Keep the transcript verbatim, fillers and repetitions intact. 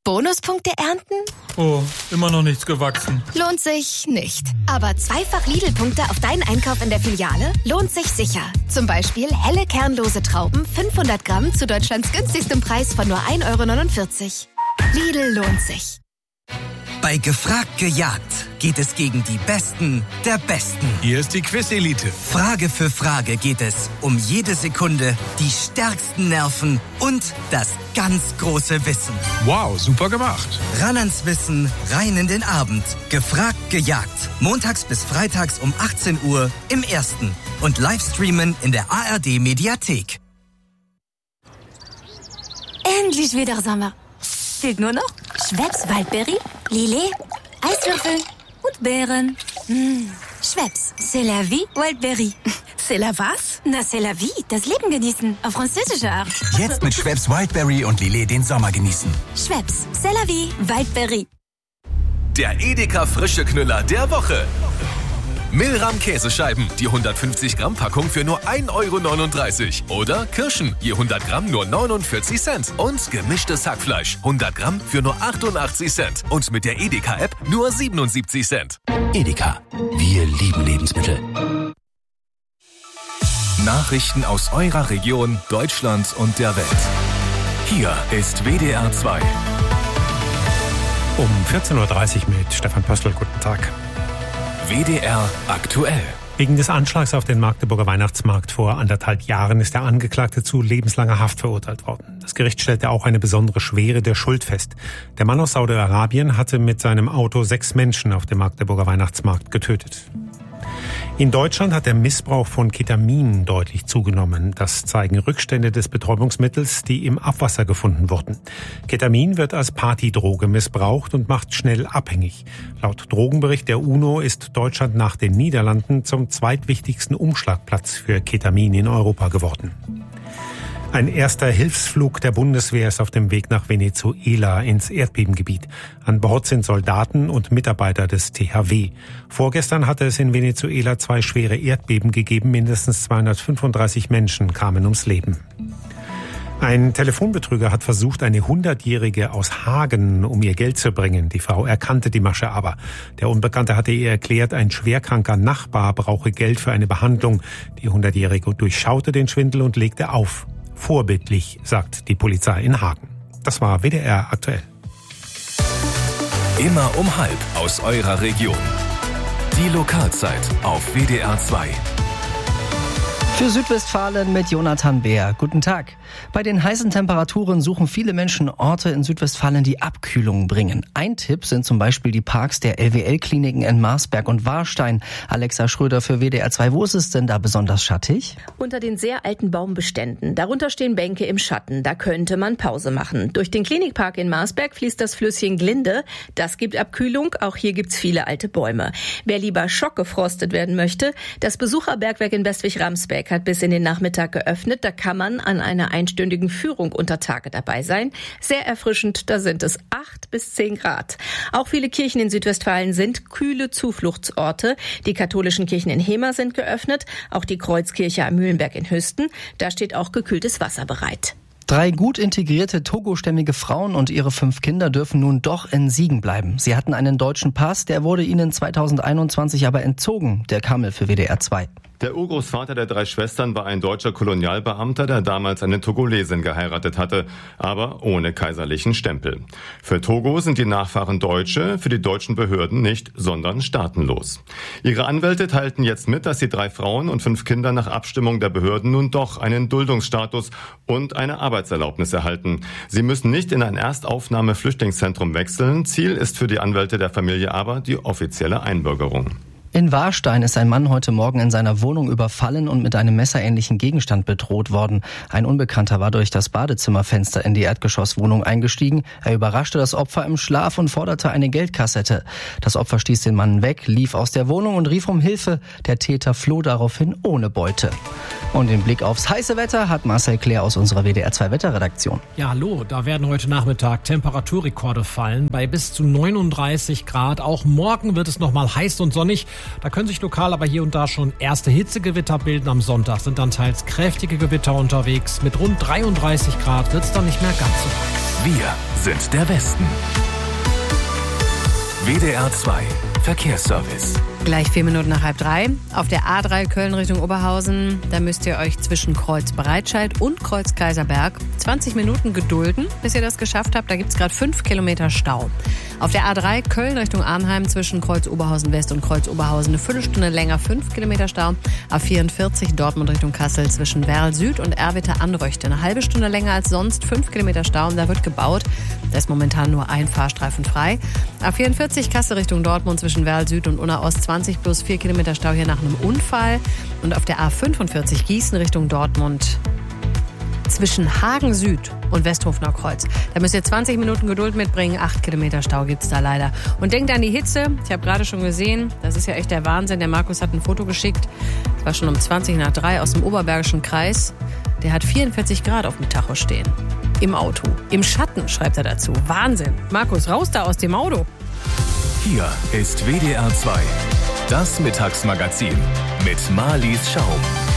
Bonuspunkte ernten? Oh, immer noch nichts gewachsen. Lohnt sich nicht. Aber zweifach Lidl-Punkte auf deinen Einkauf in der Filiale lohnt sich sicher. Zum Beispiel helle kernlose Trauben, fünfhundert Gramm zu Deutschlands günstigstem Preis von nur ein Euro neunundvierzig. Lidl lohnt sich. Bei Gefragt gejagt geht es gegen die Besten der Besten. Hier ist die Quiz-Elite. Frage für Frage geht es um jede Sekunde, die stärksten Nerven und das ganz große Wissen. Wow, super gemacht. Ran ans Wissen, rein in den Abend. Gefragt gejagt. Montags bis freitags um achtzehn Uhr im Ersten. Und Livestreamen in der A R D-Mediathek. Endlich wieder Sommer. Fehlt nur noch Schweppes Waldberry, Lillet, Eiswürfel und Beeren. Mmh. Schweppes, c'est la vie, Waldberry. C'est la was? Na, c'est la vie, das Leben genießen, auf französische Art. Jetzt mit Schweppes Wildberry und Lillet den Sommer genießen. Schweppes, c'est la vie, Waldberry. Der Edeka frische Knüller der Woche. Milram Käsescheiben, die hundertfünfzig Gramm Packung für nur ein Euro neununddreißig. Oder Kirschen, je hundert Gramm nur neunundvierzig Cent. Und gemischtes Hackfleisch, hundert Gramm für nur achtundachtzig Cent. Und mit der Edeka-App nur siebenundsiebzig Cent. Edeka, wir lieben Lebensmittel. Nachrichten aus eurer Region, Deutschland und der Welt. Hier ist W D R zwei. Um vierzehn Uhr dreißig mit Stefan Pöstl. Guten Tag. W D R aktuell. Wegen des Anschlags auf den Magdeburger Weihnachtsmarkt vor anderthalb Jahren ist der Angeklagte zu lebenslanger Haft verurteilt worden. Das Gericht stellte auch eine besondere Schwere der Schuld fest. Der Mann aus Saudi-Arabien hatte mit seinem Auto sechs Menschen auf dem Magdeburger Weihnachtsmarkt getötet. In Deutschland hat der Missbrauch von Ketamin deutlich zugenommen. Das zeigen Rückstände des Betäubungsmittels, die im Abwasser gefunden wurden. Ketamin wird als Partydroge missbraucht und macht schnell abhängig. Laut Drogenbericht der UNO ist Deutschland nach den Niederlanden zum zweitwichtigsten Umschlagplatz für Ketamin in Europa geworden. Ein erster Hilfsflug der Bundeswehr ist auf dem Weg nach Venezuela ins Erdbebengebiet. An Bord sind Soldaten und Mitarbeiter des T H W. Vorgestern hatte es in Venezuela zwei schwere Erdbeben gegeben. Mindestens zweihundertfünfunddreißig Menschen kamen ums Leben. Ein Telefonbetrüger hat versucht, eine hundertjährige aus Hagen um ihr Geld zu bringen. Die Frau erkannte die Masche aber. Der Unbekannte hatte ihr erklärt, ein schwerkranker Nachbar brauche Geld für eine Behandlung. Die hundertjährige durchschaute den Schwindel und legte auf. Vorbildlich, sagt die Polizei in Hagen. Das war W D R aktuell. Immer um halb aus eurer Region. Die Lokalzeit auf W D R zwei. Für Südwestfalen mit Jonathan Beer. Guten Tag. Bei den heißen Temperaturen suchen viele Menschen Orte in Südwestfalen, die Abkühlung bringen. Ein Tipp sind zum Beispiel die Parks der L W L-Kliniken in Marsberg und Warstein. Alexa Schröder für W D R zwei. Wo ist es denn da besonders schattig? Unter den sehr alten Baumbeständen. Darunter stehen Bänke im Schatten. Da könnte man Pause machen. Durch den Klinikpark in Marsberg fließt das Flüsschen Glinde. Das gibt Abkühlung. Auch hier gibt's viele alte Bäume. Wer lieber schockgefrostet werden möchte, das Besucherbergwerk in Bestwig-Ramsbeck hat bis in den Nachmittag geöffnet. Da kann man an einer einstündigen Führung unter Tage dabei sein. Sehr erfrischend, da sind es acht bis zehn Grad. Auch viele Kirchen in Südwestfalen sind kühle Zufluchtsorte. Die katholischen Kirchen in Hemer sind geöffnet, auch die Kreuzkirche am Mühlenberg in Hüsten. Da steht auch gekühltes Wasser bereit. Drei gut integrierte togostämmige Frauen und ihre fünf Kinder dürfen nun doch in Siegen bleiben. Sie hatten einen deutschen Pass, der wurde ihnen zweitausendeinundzwanzig aber entzogen. Der Kamel für W D R zwei. Der Urgroßvater der drei Schwestern war ein deutscher Kolonialbeamter, der damals eine Togolesin geheiratet hatte, aber ohne kaiserlichen Stempel. Für Togo sind die Nachfahren Deutsche, für die deutschen Behörden nicht, sondern staatenlos. Ihre Anwälte teilten jetzt mit, dass die drei Frauen und fünf Kinder nach Abstimmung der Behörden nun doch einen Duldungsstatus und eine Arbeitserlaubnis erhalten. Sie müssen nicht in ein Erstaufnahme-Flüchtlingszentrum wechseln. Ziel ist für die Anwälte der Familie aber die offizielle Einbürgerung. In Warstein ist ein Mann heute Morgen in seiner Wohnung überfallen und mit einem messerähnlichen Gegenstand bedroht worden. Ein Unbekannter war durch das Badezimmerfenster in die Erdgeschosswohnung eingestiegen. Er überraschte das Opfer im Schlaf und forderte eine Geldkassette. Das Opfer stieß den Mann weg, lief aus der Wohnung und rief um Hilfe. Der Täter floh daraufhin ohne Beute. Und den Blick aufs heiße Wetter hat Marcel Claire aus unserer W D R zwei Wetterredaktion. Ja, hallo, da werden heute Nachmittag Temperaturrekorde fallen bei bis zu neununddreißig Grad. Auch morgen wird es nochmal heiß und sonnig. Da können sich lokal aber hier und da schon erste Hitzegewitter bilden. Am Sonntag sind dann teils kräftige Gewitter unterwegs. Mit rund dreiunddreißig Grad wird es dann nicht mehr ganz so heiß. Wir sind der Westen. W D R zwei Verkehrsservice. Gleich vier Minuten nach halb drei. Auf der A drei Köln Richtung Oberhausen, da müsst ihr euch zwischen Kreuz Breitscheid und Kreuz Kaiserberg zwanzig Minuten gedulden, bis ihr das geschafft habt. Da gibt es gerade fünf Kilometer Stau. Auf der A drei Köln Richtung Arnheim zwischen Kreuz Oberhausen West und Kreuz Oberhausen eine Viertelstunde länger, fünf Kilometer Stau. A vierundvierzig Dortmund Richtung Kassel zwischen Werl Süd und Erwitte Anröchte eine halbe Stunde länger als sonst, fünf Kilometer Stau. Und da wird gebaut. Da ist momentan nur ein Fahrstreifen frei. A vierundvierzig Kassel Richtung Dortmund zwischen Werl Süd und Unna Ost zwanzig plus vier Kilometer Stau hier nach einem Unfall. Und auf der A fünfundvierzig Gießen Richtung Dortmund zwischen Hagen Süd und Westhofener Kreuz. Da müsst ihr zwanzig Minuten Geduld mitbringen. acht Kilometer Stau gibt's da leider. Und denkt an die Hitze. Ich habe gerade schon gesehen, das ist ja echt der Wahnsinn. Der Markus hat ein Foto geschickt. Es war schon um zwanzig nach drei aus dem Oberbergischen Kreis. Der hat vierundvierzig Grad auf dem Tacho stehen. Im Auto. Im Schatten, schreibt er dazu. Wahnsinn. Markus, raus da aus dem Auto. Hier ist W D R zwei. Das Mittagsmagazin mit Marlies Schaum.